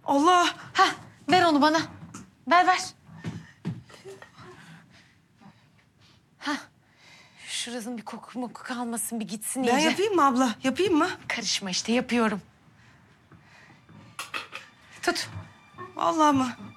Allah! Hah, ver onu bana. Ver. Hah. Şurasının bir koku kalmasın, bir gitsin iyice. Ben yapayım mı abla? Yapayım mı? Karışma işte, yapıyorum. Tut. Vallahi mı?